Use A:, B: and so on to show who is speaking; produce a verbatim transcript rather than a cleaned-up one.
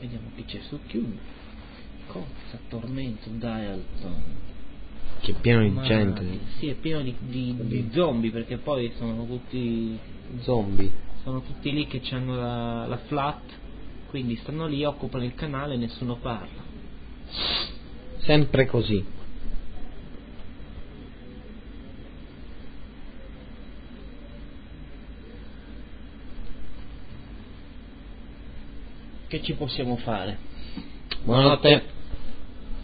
A: Vediamo chi c'è su Cube. Cosa? Tormento, Dialton.
B: Che è pieno di
A: Ma
B: gente.
A: sì, è pieno di, di, di zombie, perché poi sono tutti
B: Zombie.
A: sono tutti lì che hanno la, la flat, quindi stanno lì, occupano il canale e nessuno parla.
B: Sempre così.
A: Che ci possiamo fare?
B: Buonanotte.